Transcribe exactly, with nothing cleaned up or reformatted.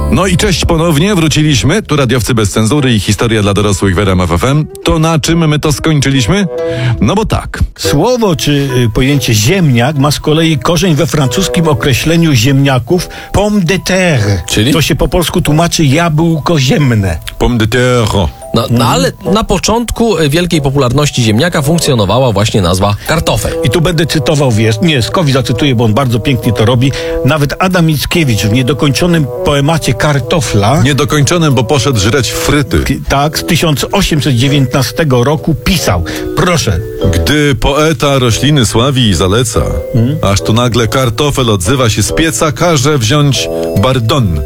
No i cześć ponownie, wróciliśmy. Tu radiowcy bez cenzury i historia dla dorosłych w R M F F M. To na czym my to skończyliśmy? No bo tak. Słowo czy y, pojęcie ziemniak ma z kolei korzeń we francuskim określeniu ziemniaków pomme de terre. Czyli? To się po polsku tłumaczy jabłko ziemne. Pomme de terre. No, no ale na początku wielkiej popularności ziemniaka funkcjonowała właśnie nazwa kartofel. I tu będę cytował, wiesz, nie, Skowi zacytuję, bo on bardzo pięknie to robi. Nawet Adam Mickiewicz w niedokończonym poemacie Kartofla, Niedokończonym, bo poszedł żreć fryty. tak, z tysiąc osiemset dziewiętnastego roku pisał, proszę, Gdy poeta rośliny sławi i zaleca, aż tu nagle kartofel odzywa się z pieca, każe wziąć bardon.